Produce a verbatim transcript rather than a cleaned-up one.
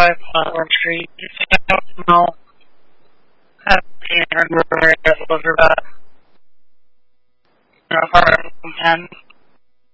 five Platform Street. No, I can't remember where it was about. Apartment ten.